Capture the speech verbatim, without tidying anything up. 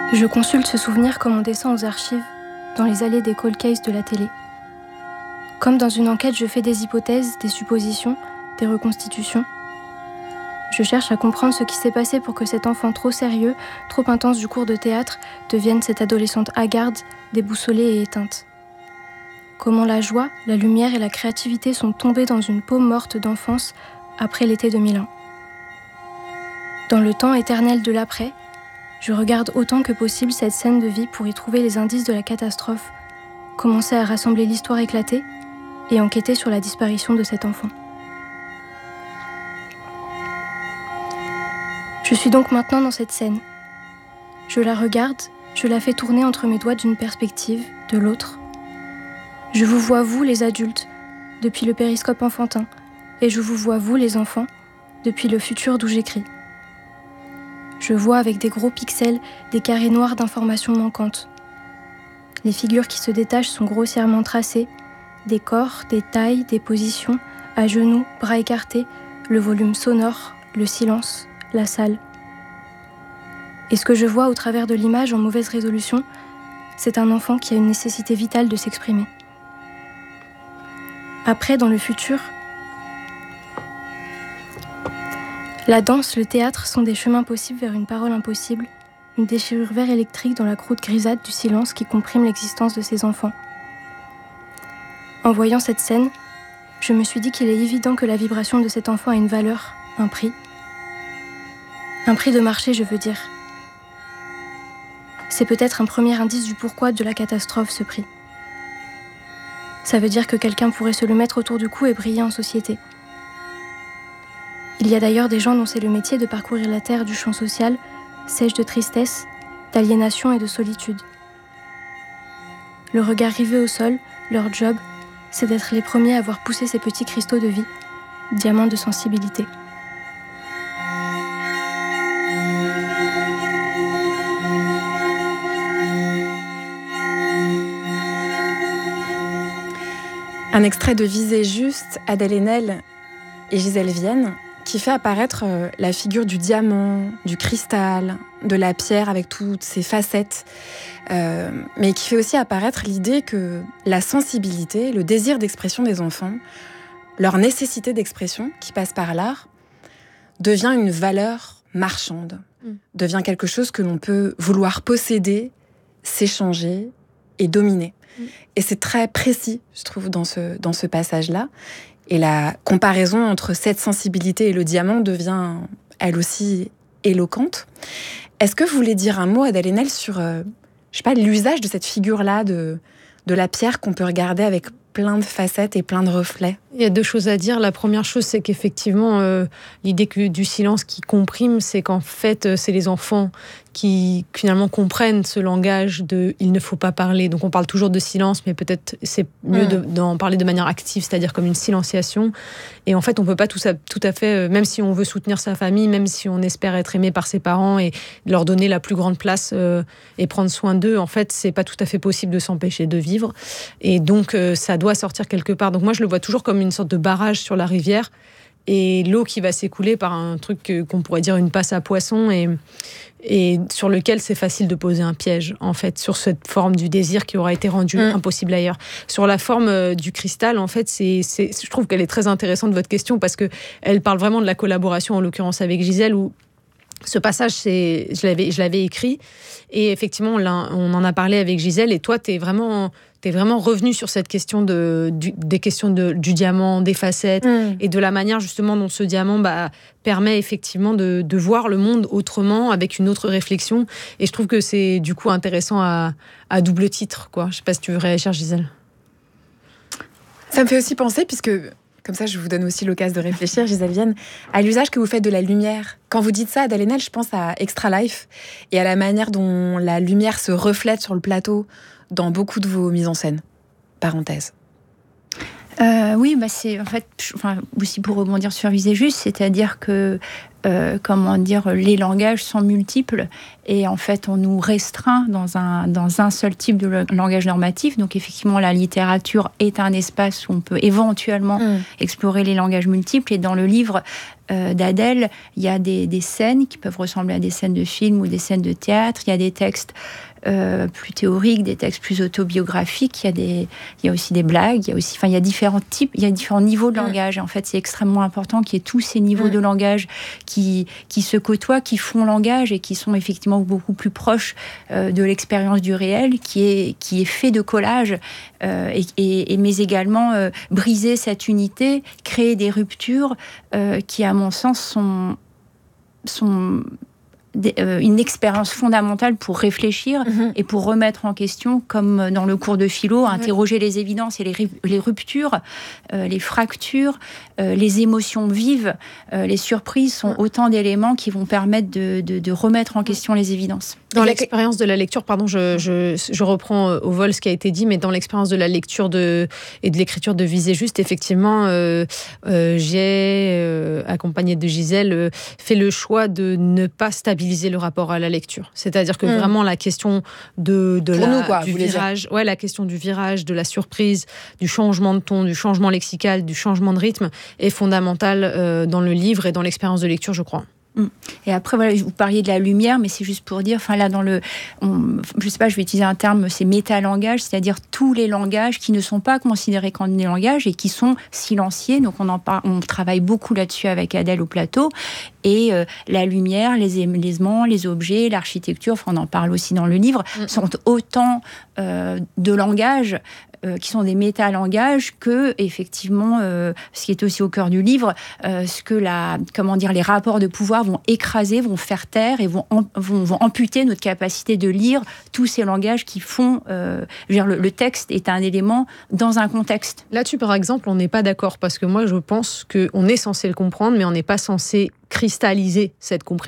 Je consulte ce souvenir comme on descend aux archives, dans les allées des cold cases de la télé. Comme dans une enquête, je fais des hypothèses, des suppositions, des reconstitutions. Je cherche à comprendre ce qui s'est passé pour que cet enfant trop sérieux, trop intense du cours de théâtre, devienne cette adolescente hagarde, déboussolée et éteinte. Comment la joie, la lumière et la créativité sont tombées dans une peau morte d'enfance après l'été deux mille un. Dans le temps éternel de l'après, je regarde autant que possible cette scène de vie pour y trouver les indices de la catastrophe, commencer à rassembler l'histoire éclatée et enquêter sur la disparition de cet enfant. Je suis donc maintenant dans cette scène. Je la regarde, je la fais tourner entre mes doigts d'une perspective, de l'autre. Je vous vois, vous, les adultes, depuis le périscope enfantin, et je vous vois, vous, les enfants, depuis le futur d'où j'écris. Je vois avec des gros pixels des carrés noirs d'informations manquantes. Les figures qui se détachent sont grossièrement tracées, des corps, des tailles, des positions, à genoux, bras écartés, le volume sonore, le silence, la salle. Et ce que je vois au travers de l'image en mauvaise résolution, c'est un enfant qui a une nécessité vitale de s'exprimer. Après, dans le futur, la danse, le théâtre sont des chemins possibles vers une parole impossible, une déchirure vert électrique dans la croûte grisâtre du silence qui comprime l'existence de ces enfants. En voyant cette scène, je me suis dit qu'il est évident que la vibration de cet enfant a une valeur, un prix. Un prix de marché, je veux dire. C'est peut-être un premier indice du pourquoi de la catastrophe, ce prix. Ça veut dire que quelqu'un pourrait se le mettre autour du cou et briller en société. Il y a d'ailleurs des gens dont c'est le métier de parcourir la terre du champ social, sèche de tristesse, d'aliénation et de solitude. Le regard rivé au sol, leur job, c'est d'être les premiers à voir pousser ces petits cristaux de vie, diamants de sensibilité. Un extrait de Visée juste, Adèle Haenel et Gisèle Vienne, qui fait apparaître la figure du diamant, du cristal, de la pierre avec toutes ses facettes, euh, mais qui fait aussi apparaître l'idée que la sensibilité, le désir d'expression des enfants, leur nécessité d'expression qui passe par l'art, devient une valeur marchande, mmh. devient quelque chose que l'on peut vouloir posséder, s'échanger et dominer. Mmh. Et c'est très précis, je trouve, dans ce, dans ce passage-là. Et la comparaison entre cette sensibilité et le diamant devient, elle aussi, éloquente. Est-ce que vous voulez dire un mot, Adèle Haenel, sur euh, je sais pas, l'usage de cette figure-là, de, de la pierre qu'on peut regarder avec plein de facettes et plein de reflets? Il y a deux choses à dire. La première chose, c'est qu'effectivement, euh, l'idée que, du silence qui comprime, c'est qu'en fait, c'est les enfants qui finalement comprennent ce langage de « il ne faut pas parler ». Donc on parle toujours de silence, mais peut-être c'est mieux mmh. de, d'en parler de manière active, c'est-à-dire comme une silenciation. Et en fait, on ne peut pas tout, ça, tout à fait, même si on veut soutenir sa famille, même si on espère être aimé par ses parents et leur donner la plus grande place euh, et prendre soin d'eux, en fait, c'est pas tout à fait possible de s'empêcher de vivre. Et donc, euh, ça doit sortir quelque part. Donc moi, je le vois toujours comme une sorte de barrage sur la rivière et l'eau qui va s'écouler par un truc qu'on pourrait dire une passe à poissons et, et sur lequel c'est facile de poser un piège, en fait, sur cette forme du désir qui aura été rendue mmh. impossible ailleurs. Sur la forme euh, du cristal, en fait, c'est, c'est, je trouve qu'elle est très intéressante, votre question, parce qu'elle parle vraiment de la collaboration, en l'occurrence avec Gisèle, où ce passage, c'est, je, l'avais, je l'avais écrit, et effectivement, on, on en a parlé avec Gisèle, et toi, t'es vraiment... T'es vraiment revenu sur cette question de, du, des questions de, du diamant, des facettes, mmh. et de la manière justement dont ce diamant bah, permet effectivement de, de voir le monde autrement, avec une autre réflexion. Et je trouve que c'est du coup intéressant à, à double titre, quoi. Je sais pas si tu veux réagir, Gisèle. Ça me fait aussi penser, puisque comme ça je vous donne aussi l'occasion de réfléchir, Gisèle Vienne, à l'usage que vous faites de la lumière. Quand vous dites ça, Adèle Haenel, je pense à Extra Life, et à la manière dont la lumière se reflète sur le plateau, dans beaucoup de vos mises en scène. Parenthèse. Euh, oui, bah c'est en fait, enfin, aussi pour rebondir sur Visée juste, c'est-à-dire que euh, comment dire, les langages sont multiples et en fait on nous restreint dans un dans un seul type de langage normatif. Donc effectivement, la littérature est un espace où on peut éventuellement mmh. explorer les langages multiples. Et dans le livre, euh, d'Adèle, il y a des, des scènes qui peuvent ressembler à des scènes de film ou des scènes de théâtre. Il y a des textes euh, plus théoriques, des textes plus autobiographiques. Il y a des, il y a aussi des blagues. Il y a aussi, enfin, il y a différents types, il y a différents niveaux de langage. Et en fait, c'est extrêmement important qu'il y ait tous ces niveaux mmh. de langage qui, qui se côtoient, qui font langage et qui sont effectivement beaucoup plus proches euh, de l'expérience du réel, qui est, qui est fait de collage, euh, et, et, et, mais également euh, briser cette unité, créer des ruptures euh, qui, à mon sens, sont, sont des, euh, une expérience fondamentale pour réfléchir mmh. et pour remettre en question, comme dans le cours de philo, mmh. interroger les évidences et les, les ruptures, euh, les fractures, euh, les émotions vives, euh, les surprises sont mmh. autant d'éléments qui vont permettre de, de, de remettre en question les évidences. Dans l'expérience de la lecture, pardon, je, je, je reprends au vol ce qui a été dit, mais dans l'expérience de la lecture de, et de l'écriture de Visé Juste, effectivement, euh, euh, j'ai, euh, accompagnée de Gisèle, euh, fait le choix de ne pas stabiliser le rapport à la lecture. C'est-à-dire que mmh. vraiment la question de, de la, nous, quoi, du virage, ouais, la question du virage, de la surprise, du changement de ton, du changement lexical, du changement de rythme est fondamentale euh, dans le livre et dans l'expérience de lecture, je crois. Et après, voilà, vous parliez de la lumière, mais c'est juste pour dire, enfin là, dans le, on, je sais pas, je vais utiliser un terme, c'est métalangage, c'est-à-dire tous les langages qui ne sont pas considérés comme des langages et qui sont silenciés. Donc on en parle, on travaille beaucoup là-dessus avec Adèle au plateau. Et euh, la lumière, les éléments, les objets, l'architecture, enfin on en parle aussi dans le livre, mmh. sont autant euh, de langages euh, qui sont des métalangages que, effectivement, euh, ce qui est aussi au cœur du livre, euh, ce que la, comment dire, les rapports de pouvoir vont écraser, vont faire taire et vont, am, vont, vont amputer notre capacité de lire tous ces langages qui font... Euh, je veux dire, le, le texte est un élément dans un contexte. Là-dessus, par exemple, on n'est pas d'accord, parce que moi, je pense qu'on est censé le comprendre, mais on n'est pas censé cristalliser cette compréhension.